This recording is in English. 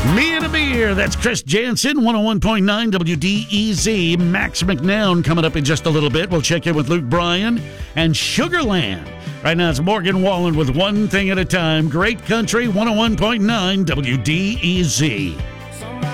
Me and a Beer. That's Chris Jansen, 101.9 WDEZ. Max McNown coming up in just a little bit. We'll check in with Luke Bryan and Sugarland. Right now it's Morgan Wallen with One Thing at a Time. Great Country, 101.9 WDEZ.